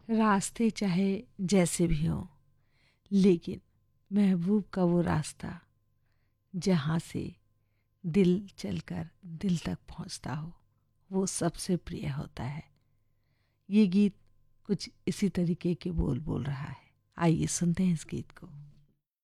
रास्ते चाहे जैसे भी हों, लेकिन महबूब का वो रास्ता जहाँ से दिल चलकर दिल तक पहुँचता हो, वो सबसे प्रिय होता है। ये गीत कुछ इसी तरीके के बोल रहा है। आइए सुनते हैं इस गीत को।